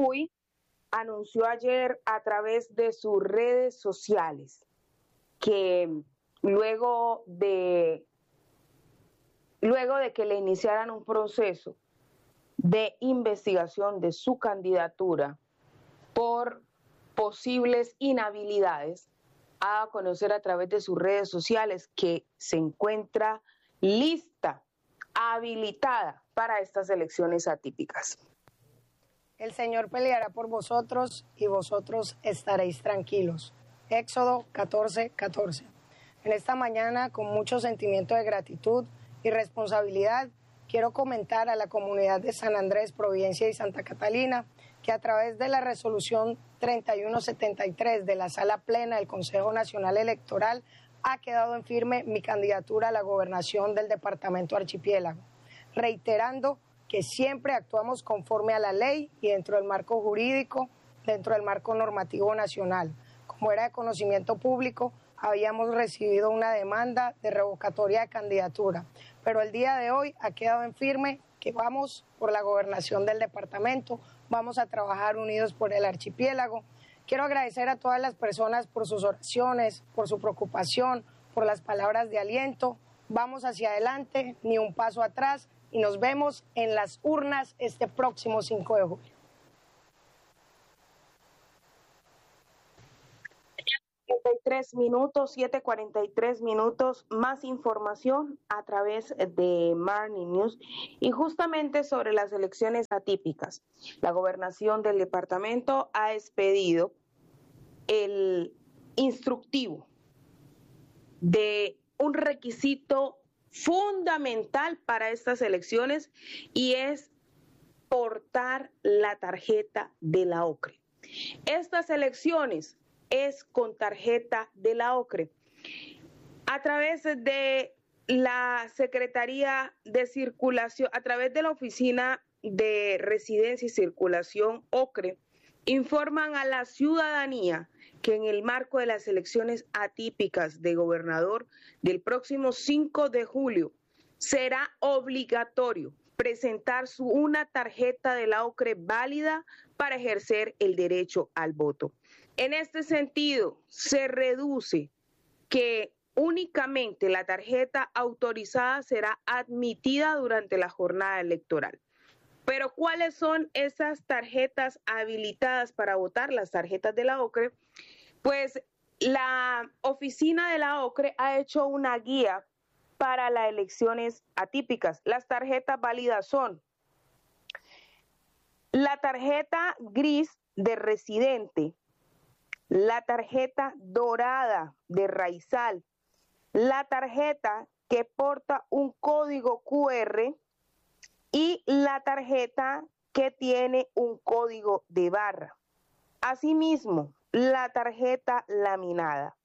Cuy anunció ayer a través de sus redes sociales que luego de que le iniciaran un proceso de investigación de su candidatura por posibles inhabilidades, ha dado a conocer a través de sus redes sociales que se encuentra lista, habilitada para estas elecciones atípicas. El Señor peleará por vosotros y vosotros estaréis tranquilos. Éxodo 14:14. En esta mañana, con mucho sentimiento de gratitud y responsabilidad, quiero comentar a la comunidad de San Andrés, Providencia y Santa Catalina que a través de la resolución 3173 de la Sala Plena del Consejo Nacional Electoral ha quedado en firme mi candidatura a la gobernación del Departamento Archipiélago, reiterando que siempre actuamos conforme a la ley y dentro del marco jurídico, dentro del marco normativo nacional. Como era de conocimiento público, habíamos recibido una demanda de revocatoria de candidatura, pero el día de hoy ha quedado en firme que vamos por la gobernación del departamento, vamos a trabajar unidos por el archipiélago. Quiero agradecer a todas las personas por sus oraciones, por su preocupación, por las palabras de aliento. Vamos hacia adelante, ni un paso atrás, y nos vemos en las urnas este próximo 5 de julio. 7:43 minutos, más información a través de Marni News y justamente sobre las elecciones atípicas. La gobernación del departamento ha expedido el instructivo de un requisito fundamental para estas elecciones y es portar la tarjeta de la OCRE. Estas elecciones es con tarjeta de la OCRE. A través de la Secretaría de Circulación, a través de la Oficina de Residencia y Circulación OCRE, informan a la ciudadanía que en el marco de las elecciones atípicas de gobernador del próximo 5 de julio será obligatorio presentar una tarjeta de la OCRE válida para ejercer el derecho al voto. En este sentido, se reduce que únicamente la tarjeta autorizada será admitida durante la jornada electoral. Pero ¿cuáles son esas tarjetas habilitadas para votar, las tarjetas de la OCRE? Pues la oficina de la OCRE ha hecho una guía para las elecciones atípicas. Las tarjetas válidas son la tarjeta gris de residente, la tarjeta dorada de raizal, la tarjeta que porta un código QR y la tarjeta que tiene un código de barra. Asimismo, la tarjeta laminada.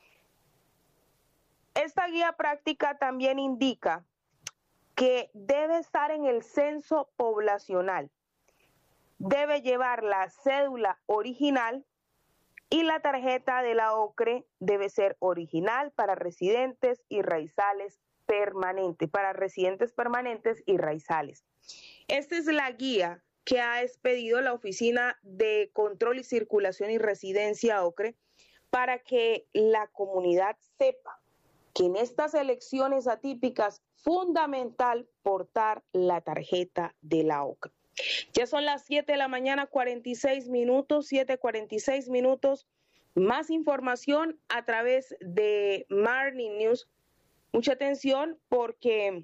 Esta guía práctica también indica que debe estar en el censo poblacional, debe llevar la cédula original y la tarjeta de la OCRE debe ser original para residentes y raizales permanentes, para residentes permanentes y raizales. Esta es la guía que ha expedido la Oficina de Control y Circulación y Residencia OCRE para que la comunidad sepa que en estas elecciones atípicas fundamental portar la tarjeta de la OCRE. Ya son las 7:46 a.m, 7:46 minutos. Más información a través de Marni News. Mucha atención porque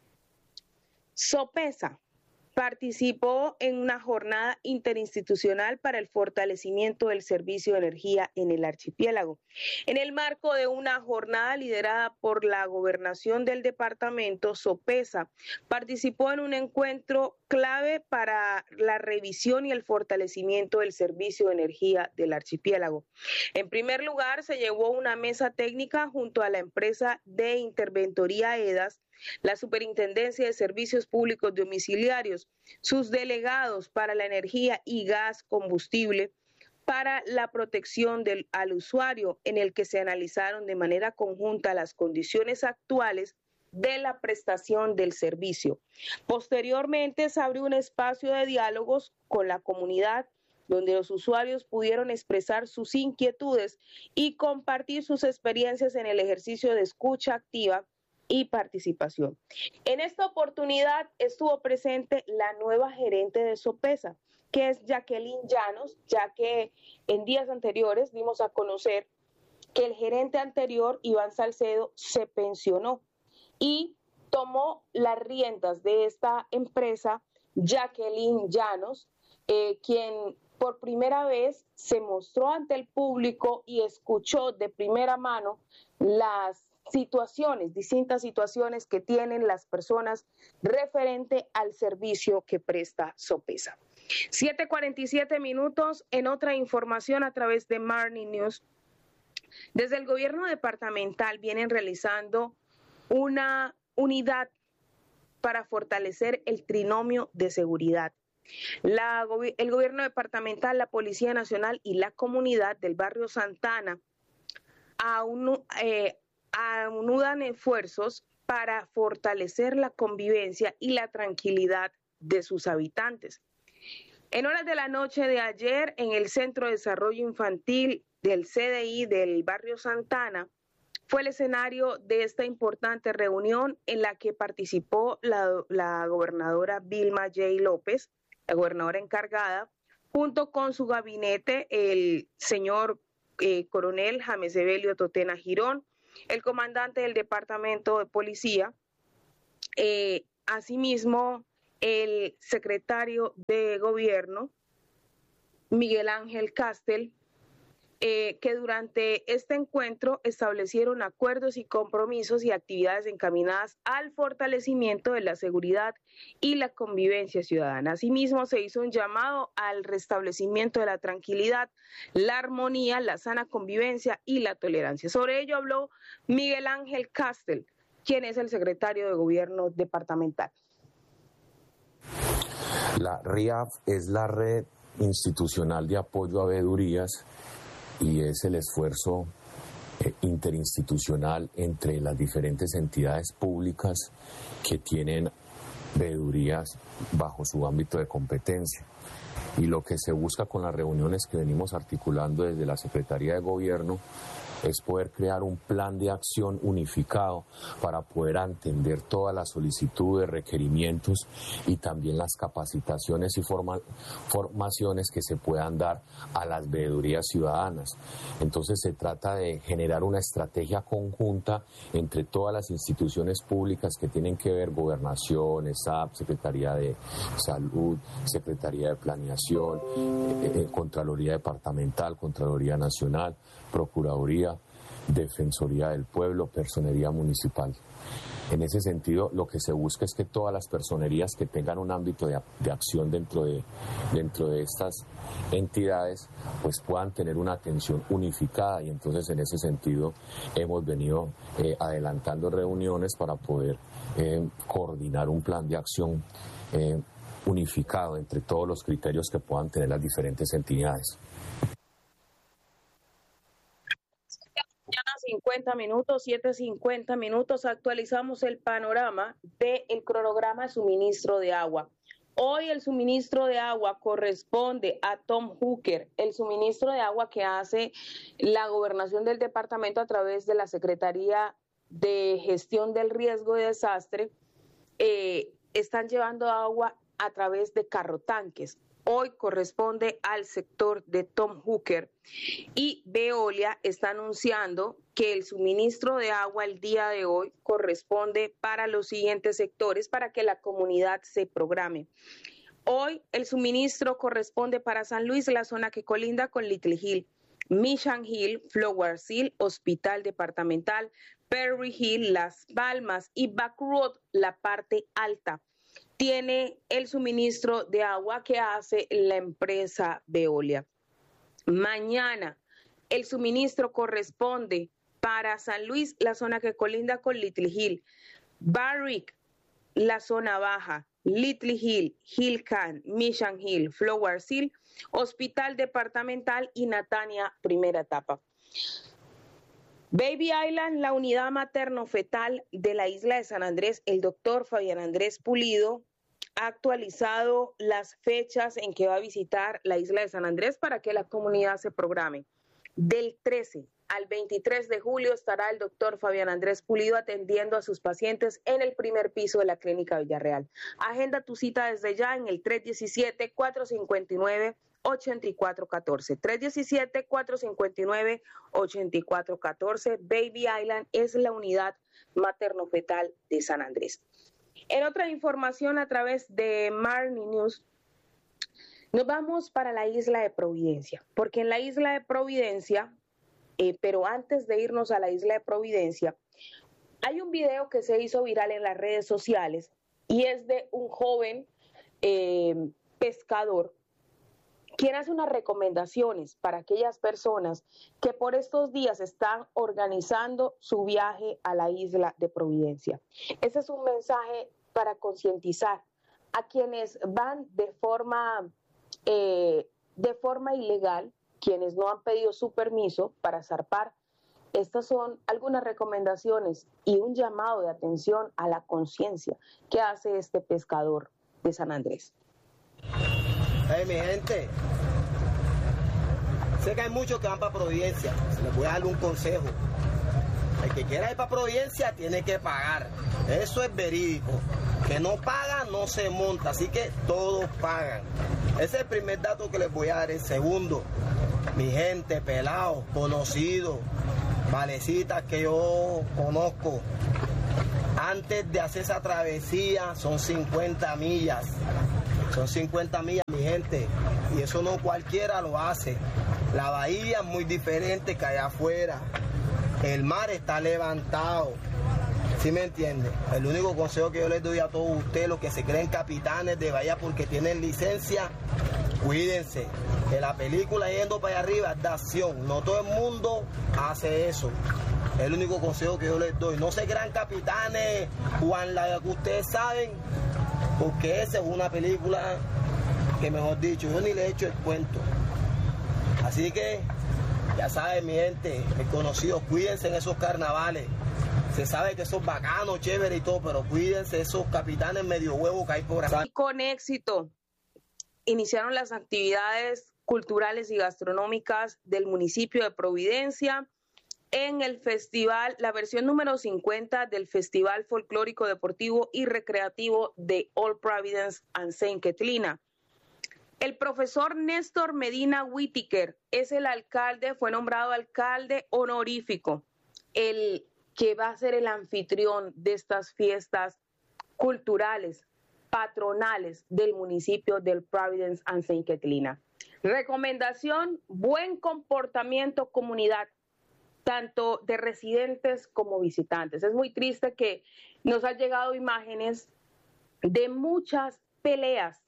Sopesa participó en una jornada interinstitucional para el fortalecimiento del servicio de energía en el archipiélago. En el marco de una jornada liderada por la gobernación del departamento, Sopesa participó en un encuentro clave para la revisión y el fortalecimiento del servicio de energía del archipiélago. En primer lugar, se llevó una mesa técnica junto a la empresa de interventoría EDAS, la Superintendencia de Servicios Públicos Domiciliarios, sus delegados para la energía y gas combustible, para la protección al usuario, en el que se analizaron de manera conjunta las condiciones actuales de la prestación del servicio. Posteriormente se abrió un espacio de diálogos con la comunidad donde los usuarios pudieron expresar sus inquietudes y compartir sus experiencias en el ejercicio de escucha activa y participación. En esta oportunidad estuvo presente la nueva gerente de Sopesa, que es Jacqueline Llanos, ya que en días anteriores dimos a conocer que el gerente anterior, Iván Salcedo, se pensionó y tomó las riendas de esta empresa Jacqueline Llanos, quien por primera vez se mostró ante el público y escuchó de primera mano las distintas situaciones que tienen las personas referente al servicio que presta Sopesa. 7:47 minutos. En otra información a través de Marni News, desde el gobierno departamental vienen realizando una unidad para fortalecer el trinomio de seguridad. El gobierno departamental, la Policía Nacional y la comunidad del barrio Santana anudan esfuerzos para fortalecer la convivencia y la tranquilidad de sus habitantes. En horas de la noche de ayer, en el Centro de Desarrollo Infantil del CDI del barrio Santana, fue el escenario de esta importante reunión en la que participó la gobernadora Vilma J. López, la gobernadora encargada, junto con su gabinete, el señor coronel James Evelio Totena Girón, el comandante del Departamento de Policía, asimismo el secretario de Gobierno, Miguel Ángel Castel, que durante este encuentro establecieron acuerdos y compromisos y actividades encaminadas al fortalecimiento de la seguridad y la convivencia ciudadana. Asimismo, se hizo un llamado al restablecimiento de la tranquilidad, la armonía, la sana convivencia y la tolerancia. Sobre ello habló Miguel Ángel Castel, quien es el secretario de Gobierno departamental. La RIAF es la Red Institucional de Apoyo a Veedurías y es el esfuerzo interinstitucional entre las diferentes entidades públicas que tienen veedurías bajo su ámbito de competencia. Y lo que se busca con las reuniones que venimos articulando desde la Secretaría de Gobierno es poder crear un plan de acción unificado para poder atender todas las solicitudes, requerimientos y también las capacitaciones y formaciones que se puedan dar a las veedurías ciudadanas. Entonces se trata de generar una estrategia conjunta entre todas las instituciones públicas que tienen que ver, Gobernación, SAP, Secretaría de Salud, Secretaría de Planeación, Contraloría Departamental, Contraloría Nacional, Procuraduría, Defensoría del Pueblo, Personería Municipal. En ese sentido, lo que se busca es que todas las personerías que tengan un ámbito de acción dentro de estas entidades, pues puedan tener una atención unificada, y entonces en ese sentido hemos venido adelantando reuniones para poder coordinar un plan de acción unificado entre todos los criterios que puedan tener las diferentes entidades. 7:50 minutos, actualizamos el panorama del cronograma de suministro de agua. Hoy el suministro de agua corresponde a Tom Hooker, el suministro de agua que hace la gobernación del departamento a través de la Secretaría de Gestión del Riesgo de Desastre. Están llevando agua a través de carrotanques. Hoy corresponde al sector de Tom Hooker, y Veolia está anunciando que el suministro de agua el día de hoy corresponde para los siguientes sectores para que la comunidad se programe. Hoy el suministro corresponde para San Luis, la zona que colinda con Little Hill, Mission Hill, Flowers Hill, Hospital Departamental, Perry Hill, Las Palmas y Back Road, la parte alta. Tiene el suministro de agua que hace la empresa Veolia. Mañana el suministro corresponde para San Luis, la zona que colinda con Little Hill, Barrick, la zona baja, Little Hill, Hillcan, Mission Hill, Flowers Hill, Hospital Departamental y Natania, primera etapa. Baby Island, la unidad materno-fetal de la isla de San Andrés, el doctor Fabián Andrés Pulido ha actualizado las fechas en que va a visitar la isla de San Andrés para que la comunidad se programe. Del 13 al 23 de julio estará el doctor Fabián Andrés Pulido atendiendo a sus pacientes en el primer piso de la Clínica Villarreal. Agenda tu cita desde ya en el 317-459-8414. 317-459-8414. Baby Island es la unidad materno-fetal de San Andrés. En otra información a través de Marni News, nos vamos para la isla de Providencia, porque en la isla de Providencia, pero antes de irnos a la isla de Providencia, hay un video que se hizo viral en las redes sociales y es de un joven pescador quien hace unas recomendaciones para aquellas personas que por estos días están organizando su viaje a la isla de Providencia. Ese es un mensaje para concientizar a quienes van de forma ilegal, quienes no han pedido su permiso para zarpar. Estas son algunas recomendaciones y un llamado de atención a la conciencia que hace este pescador de San Andrés. Hey, mi gente, sé que hay muchos que van para Providencia. Les voy a dar un consejo. El que quiera ir para Providencia tiene que pagar. Eso es verídico. Que no paga, no se monta. Así que todos pagan. Ese es el primer dato que les voy a dar. El segundo, mi gente, pelados, conocidos, valecitas que yo conozco. Antes de hacer esa travesía son 50 millas. Son 50 millas, mi gente. Y eso no cualquiera lo hace. La bahía es muy diferente que allá afuera. El mar está levantado. ¿Sí me entiende? El único consejo que yo les doy a todos ustedes, los que se creen capitanes de bahía porque tienen licencia, cuídense. Que la película yendo para allá arriba es de acción. No todo el mundo hace eso. Es el único consejo que yo les doy. No se crean capitanes, Juan, la que ustedes saben, porque esa es una película que, mejor dicho, yo ni le he hecho el cuento. Así que, ya saben, mi gente, el conocido, cuídense en esos carnavales. Se sabe que son bacanos, chévere y todo, pero cuídense esos capitanes medio huevos que hay por acá. Y con éxito iniciaron las actividades culturales y gastronómicas del municipio de Providencia en el festival, la versión número 50 del Festival Folclórico Deportivo y Recreativo de All Providence and St. Catalina. El profesor Néstor Medina Whitaker es el alcalde, fue nombrado alcalde honorífico, el que va a ser el anfitrión de estas fiestas culturales, patronales del municipio del Providence and St. Catalina. Recomendación, buen comportamiento comunidad, tanto de residentes como visitantes. Es muy triste que nos han llegado imágenes de muchas peleas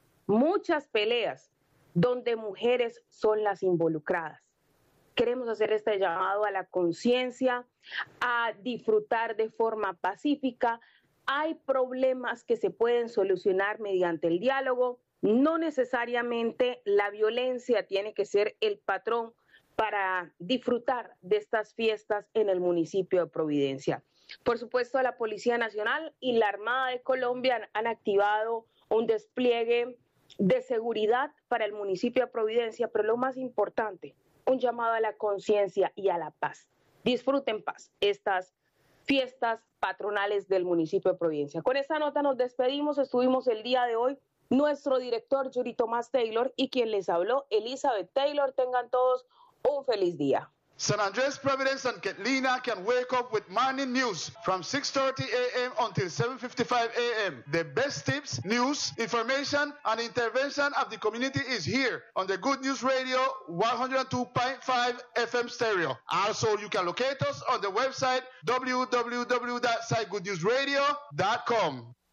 donde mujeres son las involucradas. Queremos hacer este llamado a la conciencia, a disfrutar de forma pacífica. Hay problemas que se pueden solucionar mediante el diálogo. No necesariamente la violencia tiene que ser el patrón para disfrutar de estas fiestas en el municipio de Providencia. Por supuesto, la Policía Nacional y la Armada de Colombia han activado un despliegue de seguridad para el municipio de Providencia, pero lo más importante, un llamado a la conciencia y a la paz. Disfruten paz estas fiestas patronales del municipio de Providencia. Con esta nota nos despedimos. Estuvimos el día de hoy nuestro director Yuri Tomás Taylor y quien les habló, Elizabeth Taylor. Tengan todos un feliz día. San Andres, Providence, and Catalina can wake up with morning news from 6:30 a.m. until 7:55 a.m. The best tips, news, information, and intervention of the community is here on the Good News Radio 102.5 FM stereo. Also, you can locate us on the website www.sitegoodnewsradio.com.